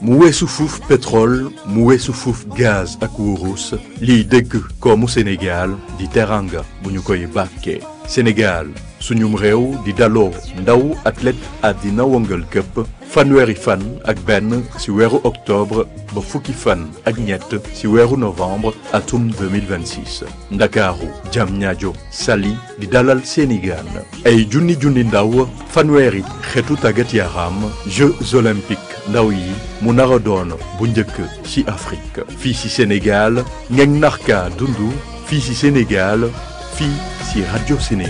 mu weesu fuuf pétrole mu weesu fuuf gaz ak wurus liy dëgg koomu Sénégal di teranga bu ñu koy bàkkee Sénégal suñum réew di daloo ndaw athlète àddina wëngal këpp fanweeri fan ak benn ci weeru octobre ba fukki fan ak ñett ci weeru novembre atum 2026 ndakaaru Diamniadio Saly di dalal seeni gaan ay junni ndaw fanweeri xeetu tàggat yaram Jeux olympiques ndaw yi mu nar a doon bu njëkk ci Afrique fii ci Sénégal ngeen narka dundu fii ci Sénégal fii ci Radio Sénégal